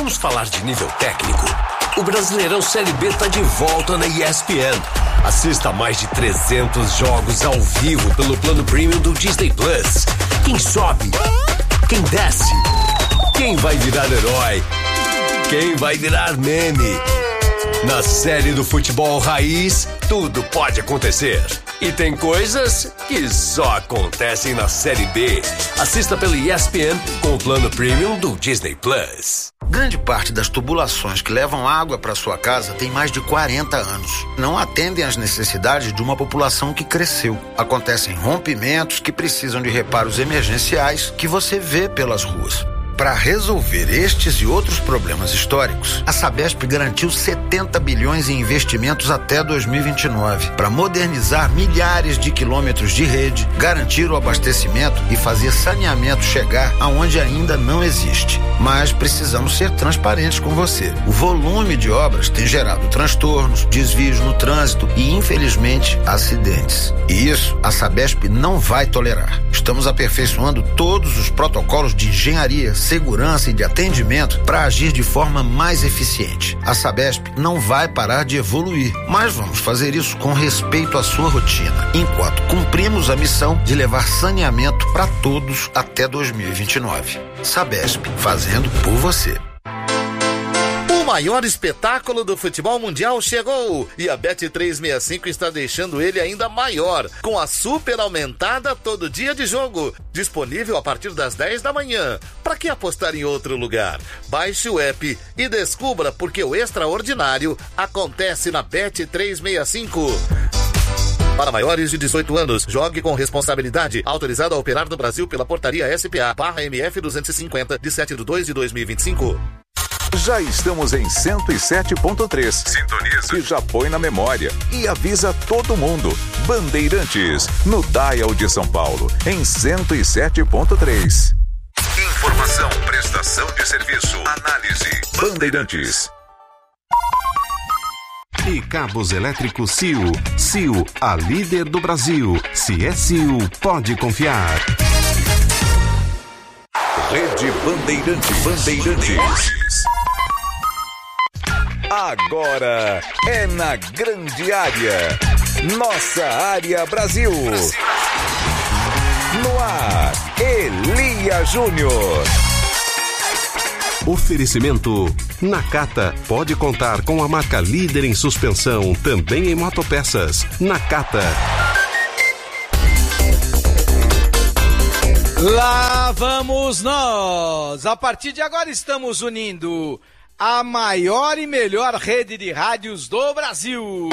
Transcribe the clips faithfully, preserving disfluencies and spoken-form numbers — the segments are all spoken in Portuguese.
Vamos falar de nível técnico? O Brasileirão Série B tá de volta na E S P N. Assista mais de trezentos jogos ao vivo pelo plano premium do Disney Plus. Quem sobe? Quem desce? Quem vai virar herói? Quem vai virar meme? Na série do futebol raiz, tudo pode acontecer. E tem coisas que só acontecem na Série B. Assista pelo E S P N com o plano premium do Disney Plus. Grande parte das tubulações que levam água para sua casa tem mais de quarenta anos. Não atendem às necessidades de uma população que cresceu. Acontecem rompimentos que precisam de reparos emergenciais que você vê pelas ruas. Para resolver estes e outros problemas históricos, a Sabesp garantiu setenta bilhões em investimentos até dois mil e vinte e nove para modernizar milhares de quilômetros de rede, garantir o abastecimento e fazer saneamento chegar aonde ainda não existe. Mas precisamos ser transparentes com você. O volume de obras tem gerado transtornos, desvios no trânsito e, infelizmente, acidentes. E isso a Sabesp não vai tolerar. Estamos aperfeiçoando todos os protocolos de engenharia, segurança e de atendimento para agir de forma mais eficiente. A Sabesp não vai parar de evoluir, mas vamos fazer isso com respeito à sua rotina, enquanto cumprimos a missão de levar saneamento para todos até dois mil e vinte e nove. Sabesp, fazendo por você. O maior espetáculo do futebol mundial chegou e a Bet trezentos e sessenta e cinco está deixando ele ainda maior, com a super aumentada todo dia de jogo, disponível a partir das dez da manhã. Para que apostar em outro lugar? Baixe o app e descubra porque o extraordinário acontece na Bet trezentos e sessenta e cinco. Para maiores de dezoito anos, jogue com responsabilidade. Autorizado a operar no Brasil pela portaria S P A barra M F duzentos e cinquenta, de sete de dois de dois mil e vinte e cinco. Já estamos em cento e sete ponto três. Sintoniza. E já põe na memória. E avisa todo mundo. Bandeirantes, no Dial de São Paulo, em cento e sete ponto três. Informação, prestação de serviço, análise. Bandeirantes. E cabos elétricos C I U. C I U, a líder do Brasil. Se é C I U, pode confiar. Rede Bandeirantes. Bandeirantes. Agora é na grande área. Nossa área Brasil. Brasil. No ar, Elia Júnior. Oferecimento Nakata. Pode contar com a marca líder em suspensão, também em motopeças. Nakata. Lá vamos nós! A partir de agora estamos unindo a maior e melhor rede de rádios do Brasil.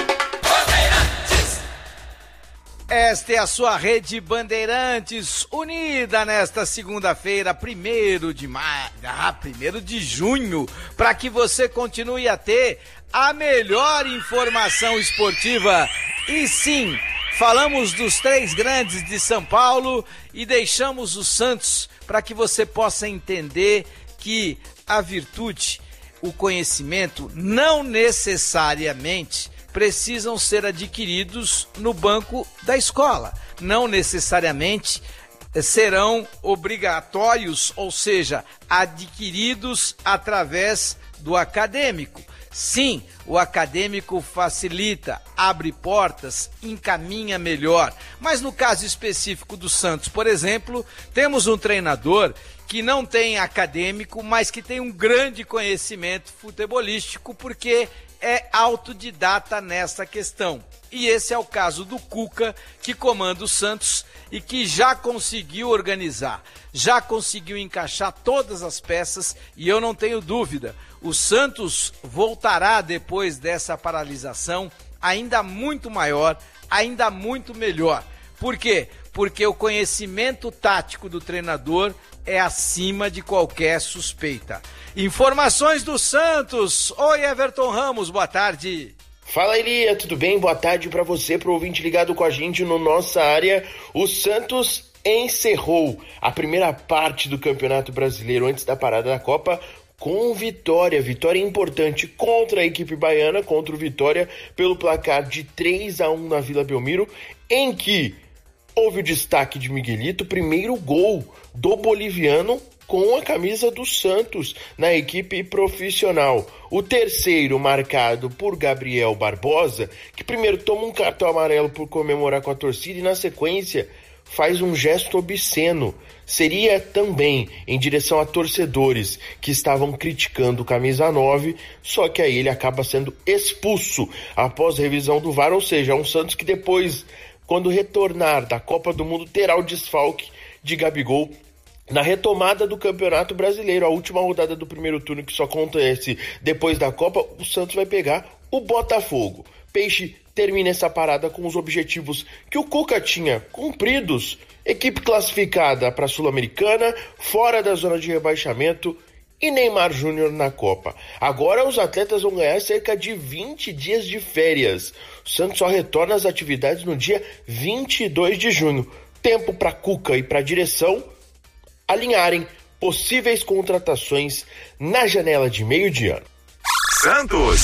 Bandeirantes! Esta é a sua rede Bandeirantes, unida nesta segunda-feira, primeiro de maio, ah, primeiro de junho, para que você continue a ter a melhor informação esportiva. E sim, falamos dos três grandes de São Paulo e deixamos o Santos para que você possa entender que a virtude, o conhecimento, não necessariamente precisam ser adquiridos no banco da escola. Não necessariamente serão obrigatórios, ou seja, adquiridos através do acadêmico. Sim, o acadêmico facilita, abre portas, encaminha melhor. Mas no caso específico do Santos, por exemplo, temos um treinador que não tem acadêmico, mas que tem um grande conhecimento futebolístico, porque é autodidata nessa questão. E esse é o caso do Cuca, que comanda o Santos e que já conseguiu organizar, já conseguiu encaixar todas as peças, e eu não tenho dúvida, o Santos voltará depois dessa paralisação ainda muito maior, ainda muito melhor. Por quê? Porque o conhecimento tático do treinador é acima de qualquer suspeita. Informações do Santos. Oi, Everton Ramos, boa tarde. Fala, Elia, tudo bem? Boa tarde para você, pro ouvinte ligado com a gente no Nossa Área. O Santos encerrou a primeira parte do Campeonato Brasileiro antes da parada da Copa com vitória, vitória importante contra a equipe baiana, contra o Vitória, pelo placar de três a um na Vila Belmiro, em que houve o destaque de Miguelito, primeiro gol do boliviano com a camisa do Santos na equipe profissional. O terceiro marcado por Gabriel Barbosa, que primeiro toma um cartão amarelo por comemorar com a torcida e na sequência faz um gesto obsceno. Seria também em direção a torcedores que estavam criticando o camisa nove, só que aí ele acaba sendo expulso após revisão do V A R, ou seja, um Santos que depois, quando retornar da Copa do Mundo, terá o desfalque de Gabigol na retomada do Campeonato Brasileiro. A última rodada do primeiro turno, que só acontece depois da Copa, o Santos vai pegar o Botafogo. Peixe termina essa parada com os objetivos que o Cuca tinha cumpridos. Equipe classificada para a Sul-Americana, fora da zona de rebaixamento e Neymar Júnior na Copa. Agora os atletas vão ganhar cerca de vinte dias de férias. O Santos só retorna às atividades no dia vinte e dois de junho. Tempo para Cuca e para a direção alinharem possíveis contratações na janela de meio de ano. Santos!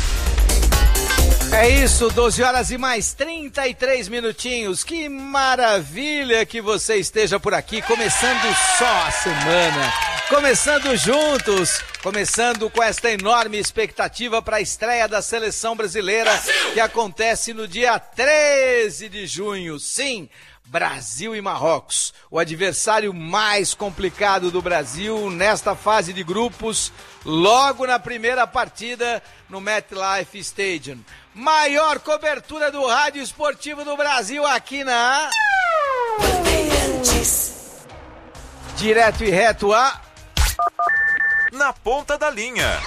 É isso, doze horas e mais trinta e três minutinhos. Que maravilha que você esteja por aqui, começando só a semana, começando juntos, começando com esta enorme expectativa para a estreia da Seleção Brasileira, Brasil! Que acontece no dia treze de junho. Sim, Brasil e Marrocos, o adversário mais complicado do Brasil nesta fase de grupos, logo na primeira partida no MetLife Stadium. Maior cobertura do rádio esportivo do Brasil aqui na Bandeirantes. Direto e reto a Na Ponta da Linha.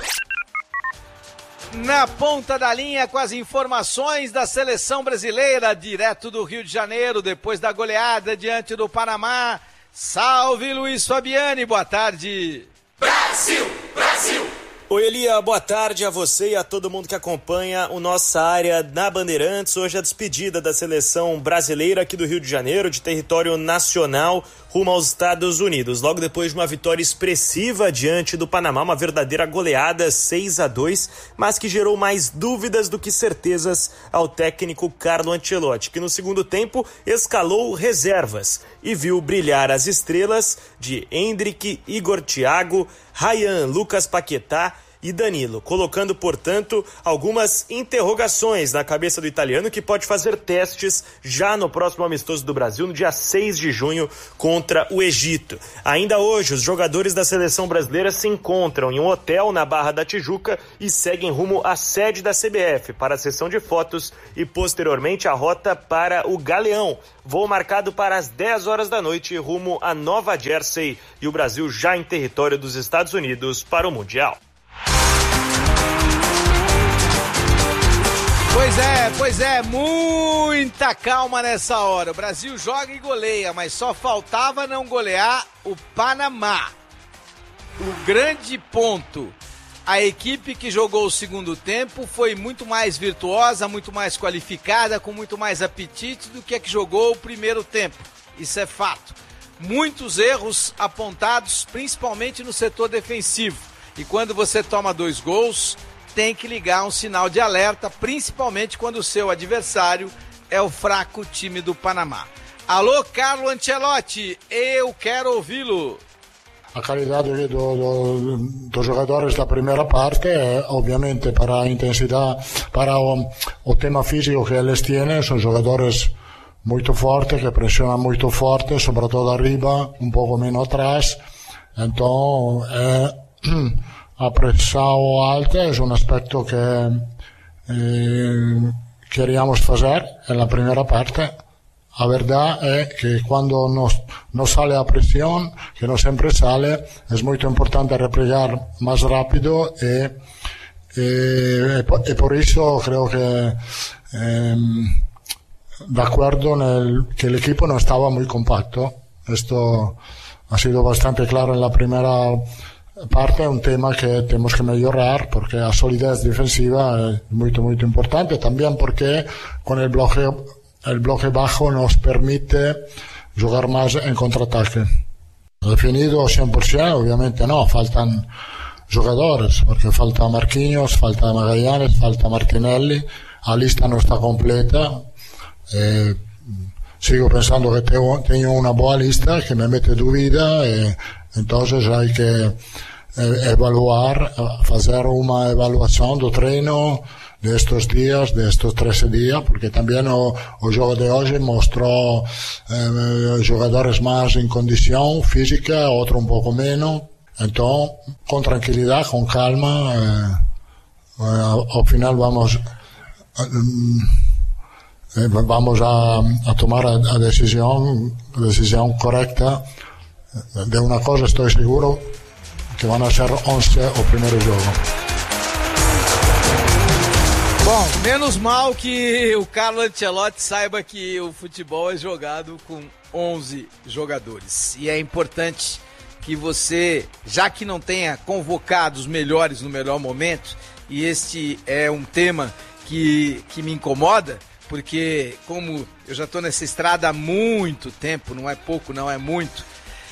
Na ponta da linha com as informações da Seleção Brasileira, direto do Rio de Janeiro, depois da goleada diante do Panamá. Salve, Luiz Fabiani, boa tarde. Brasil, Brasil. Oi, Elia, boa tarde a você e a todo mundo que acompanha o Nossa Área na Bandeirantes. Hoje a despedida da Seleção Brasileira aqui do Rio de Janeiro, de território nacional, rumo aos Estados Unidos. Logo depois de uma vitória expressiva diante do Panamá, uma verdadeira goleada seis a dois, mas que gerou mais dúvidas do que certezas ao técnico Carlo Ancelotti, que no segundo tempo escalou reservas e viu brilhar as estrelas de Endrick, Igor Thiago, Ryan, Lucas Paquetá e Danilo, colocando, portanto, algumas interrogações na cabeça do italiano, que pode fazer testes já no próximo amistoso do Brasil, no dia seis de junho, contra o Egito. Ainda hoje, os jogadores da seleção brasileira se encontram em um hotel na Barra da Tijuca e seguem rumo à sede da C B F para a sessão de fotos e, posteriormente, a rota para o Galeão. Voo marcado para as dez horas da noite, rumo a Nova Jersey, e o Brasil já em território dos Estados Unidos para o Mundial. Pois é, pois é, muita calma nessa hora. O Brasil joga e goleia, mas só faltava não golear o Panamá. O grande ponto, a equipe que jogou o segundo tempo foi muito mais virtuosa, muito mais qualificada, com muito mais apetite do que a que jogou o primeiro tempo. Isso é fato. Muitos erros apontados, principalmente no setor defensivo. E quando você toma dois gols, tem que ligar um sinal de alerta, principalmente quando o seu adversário é o fraco time do Panamá. Alô, Carlo Ancelotti, eu quero ouvi-lo. A qualidade do, do, dos jogadores da primeira parte, obviamente, para a intensidade, para o, o tema físico que eles têm, são jogadores muito fortes, que pressionam muito forte, sobretudo arriba, um pouco menos atrás. Então, é... a pressão alta é um aspecto que eh, queríamos fazer na primeira parte. A verdade é que quando não, não sale a pressão, que não sempre sale, é muito importante replegar mais rápido e, e, e por isso creio que eh, de acuerdo nel, que el equipo no estaba muy compacto. Esto ha sido bastante claro en la primera parte, un tema que tenemos que mejorar porque la solidez defensiva es muy muy importante, también porque con el bloque el bloque bajo nos permite jugar más en contraataque. Definido cien por ciento, obviamente no, faltan jugadores, porque falta Marquinhos, falta Magallanes, falta Martinelli, la lista no está completa. Eh, sigo pensando que tengo, tengo una buena lista que me mete dúvida, y entonces hay que eh, evaluar, hacer una evaluación do treino de estos días, de estos trece días, porque también o, o juego de hoy mostró eh, jugadores más en condición física, otro un poco menos. Entonces, con tranquilidad, con calma, eh, eh, al final vamos eh, vamos a, a tomar la decisión, decisión correcta. De una cosa estoy seguro, que van a ser once o primeiro jogo. Bom, menos mal que o Carlo Ancelotti saiba que o futebol é jogado com onze jogadores. E é importante que você, já que não tenha convocado os melhores no melhor momento, e este é um tema que, que me incomoda, porque como eu já estou nessa estrada há muito tempo, não é pouco, não é muito,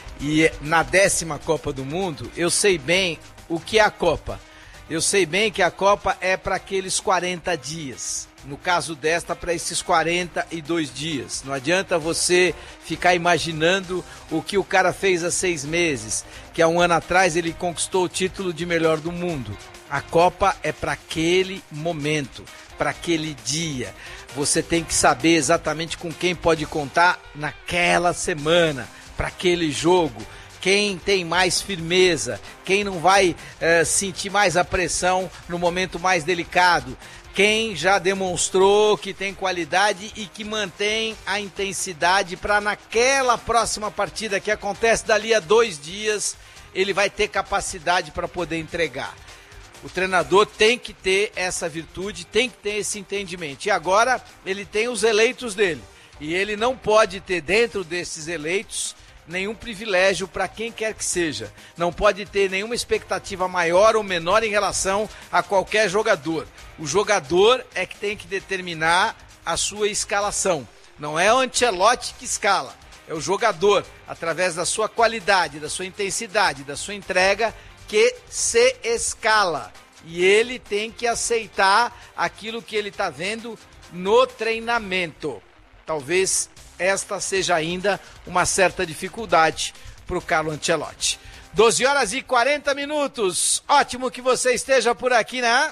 e na décima Copa do Mundo, eu sei bem o que é a Copa. Eu sei bem que a Copa é para aqueles quarenta dias. No caso desta, para esses quarenta e dois dias. Não adianta você ficar imaginando o que o cara fez há seis meses, que há um ano atrás ele conquistou o título de melhor do mundo. A Copa é para aquele momento, para aquele dia. Você tem que saber exatamente com quem pode contar naquela semana, para aquele jogo. Quem tem mais firmeza, quem não vai eh, sentir mais a pressão no momento mais delicado, quem já demonstrou que tem qualidade e que mantém a intensidade para naquela próxima partida que acontece dali a dois dias, ele vai ter capacidade para poder entregar. O treinador tem que ter essa virtude, tem que ter esse entendimento. E agora ele tem os eleitos dele. E ele não pode ter dentro desses eleitos nenhum privilégio para quem quer que seja. Não pode ter nenhuma expectativa maior ou menor em relação a qualquer jogador. O jogador é que tem que determinar a sua escalação. Não é o Ancelotti que escala. É o jogador, através da sua qualidade, da sua intensidade, da sua entrega, que se escala. E ele tem que aceitar aquilo que ele está vendo no treinamento. Talvez esta seja ainda uma certa dificuldade para o Carlo Ancelotti. doze horas e quarenta minutos. Ótimo que você esteja por aqui, né?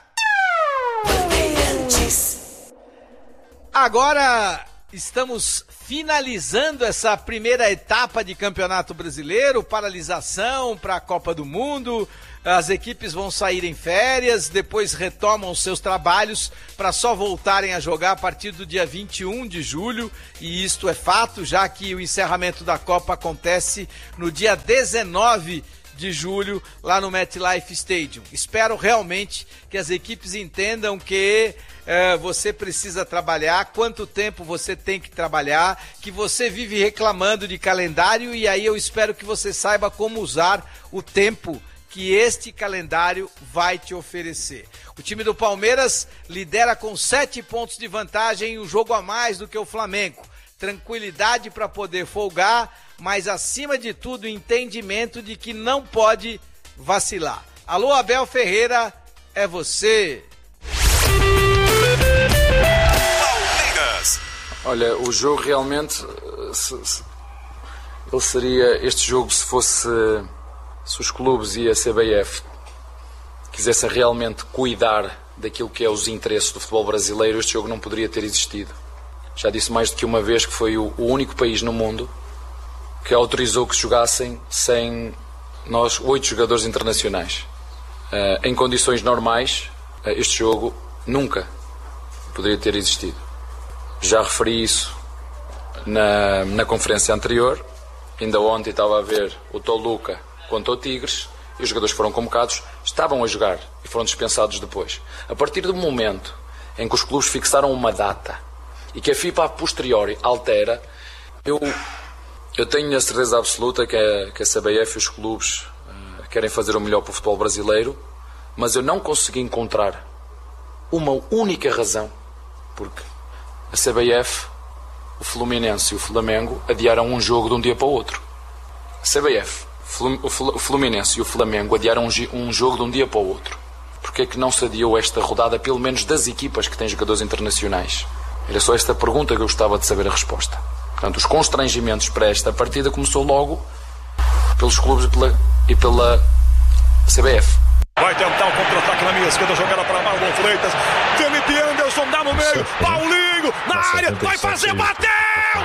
Agora estamos finalizando essa primeira etapa de Campeonato Brasileiro, paralisação para a Copa do Mundo. As equipes vão sair em férias, depois retomam os seus trabalhos para só voltarem a jogar a partir do dia vinte e um de julho, e isto é fato, já que o encerramento da Copa acontece no dia dezenove de julho, lá no MetLife Stadium. Espero realmente que as equipes entendam que eh, você precisa trabalhar, quanto tempo você tem que trabalhar, que você vive reclamando de calendário, e aí eu espero que você saiba como usar o tempo que este calendário vai te oferecer. O time do Palmeiras lidera com sete pontos de vantagem, um jogo a mais do que o Flamengo. Tranquilidade para poder folgar, mas acima de tudo entendimento de que não pode vacilar. Alô, Abel Ferreira, é você. Palmeiras. Olha, o jogo realmente, se, se, ele seria, este jogo se fosse... Se os clubes e a C B F quisessem realmente cuidar daquilo que é os interesses do futebol brasileiro, este jogo não poderia ter existido. Já disse mais do que uma vez que foi o, o único país no mundo que autorizou que jogassem sem nós oito jogadores internacionais. Uh, em condições normais, uh, este jogo nunca poderia ter existido. Já referi isso na, na conferência anterior. Ainda ontem estava a ver o Toluca contra o Tigres, e os jogadores foram convocados, estavam a jogar e foram dispensados depois. A partir do momento em que os clubes fixaram uma data e que a FIFA a posteriori altera, eu, eu tenho a certeza absoluta que a, que a C B F e os clubes uh, querem fazer o melhor para o futebol brasileiro, mas eu não consegui encontrar uma única razão porque a C B F, o Fluminense e o Flamengo adiaram um jogo de um dia para o outro. A C B F, o Fluminense e o Flamengo adiaram um jogo de um dia para o outro. Porquê é que não se adiou esta rodada, pelo menos das equipas que têm jogadores internacionais? Era só esta pergunta que eu gostava de saber a resposta. Portanto, os constrangimentos para esta partida começou logo pelos clubes e pela, e pela C B F. Vai tentar o contra-ataque na minha esquerda, jogada para Marlon Freitas. Felipe Anderson dá no meio. Paulinho na área, vai fazer, bateu!